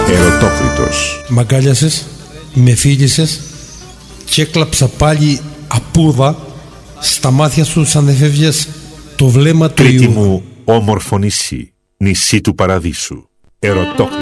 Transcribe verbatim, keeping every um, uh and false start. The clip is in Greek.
Ερωτόκριτος. Μ' αγκάλιασες, με φίλησες και έκλαψα πάλι απούδα στα μάτια σου σαν εφεύγες το βλέμμα του Τρίτη Ιούδα. μου όμορφο νησί, νησί του παραδείσου. Ερωτόκριτος.